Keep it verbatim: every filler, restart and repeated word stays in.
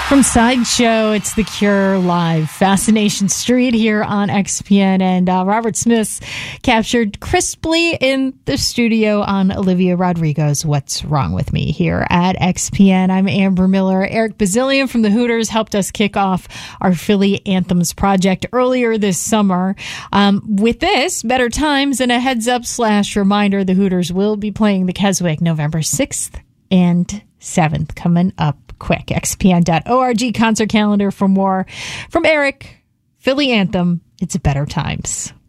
From Sideshow, it's The Cure live. Fascination Street here on X P N. And uh, Robert Smith's captured crisply in the studio on Olivia Rodrigo's What's Wrong With Me here at X P N. I'm Amber Miller. Eric Bazillion from the Hooters helped us kick off our Philly Anthems project earlier this summer. Um, with this, Better Times and a heads up slash reminder, the Hooters will be playing the Keswick November sixth and seventh coming up quick. X P N dot org concert calendar for more. From Eric, Philly Anthem, it's Better Times.